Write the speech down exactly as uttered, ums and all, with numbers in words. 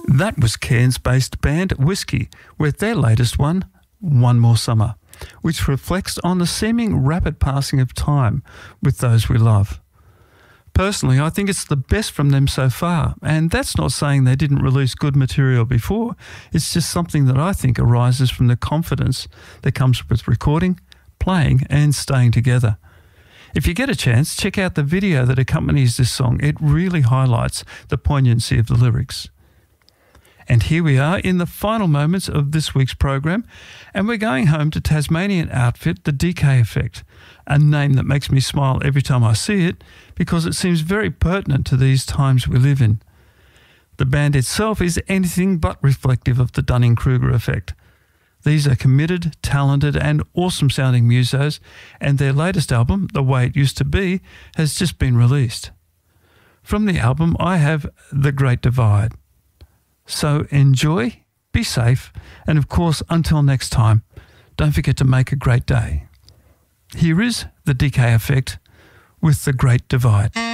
That was Cairns-based band Whiskey with their latest one, One More Summer, which reflects on the seeming rapid passing of time with those we love. Personally, I think it's the best from them so far, and that's not saying they didn't release good material before. It's just something that I think arises from the confidence that comes with recording, playing and staying together. If you get a chance, check out the video that accompanies this song. It really highlights the poignancy of the lyrics. And here we are in the final moments of this week's program, and we're going home to Tasmanian outfit The D K Effect, a name that makes me smile every time I see it because it seems very pertinent to these times we live in. The band itself is anything but reflective of the Dunning-Kruger effect. These are committed, talented and awesome-sounding musos, and their latest album, The Way It Used to Be, has just been released. From the album, I have The Great Divide. So enjoy, be safe, and of course, until next time, don't forget to make a great day. Here is The D K Effect with The Great Divide.